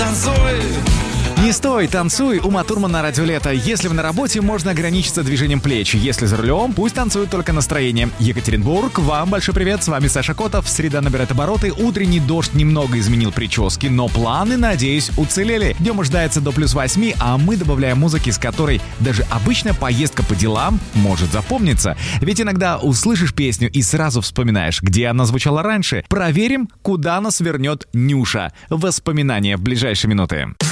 танцуй. Не стой, танцуй, Ума Турман на Радио Лето. Если вы на работе, можно ограничиться движением плеч. Если за рулем, пусть танцует только настроение. Екатеринбург, вам большой привет, с вами Саша Котов. Среда набирает обороты, утренний дождь немного изменил прически, но планы, надеюсь, уцелели. Днем ожидается до +8, а мы добавляем музыки, с которой даже обычная поездка по делам может запомниться. Ведь иногда услышишь песню и сразу вспоминаешь, где она звучала раньше. Проверим, куда нас вернет Нюша. Воспоминания в ближайшие минуты.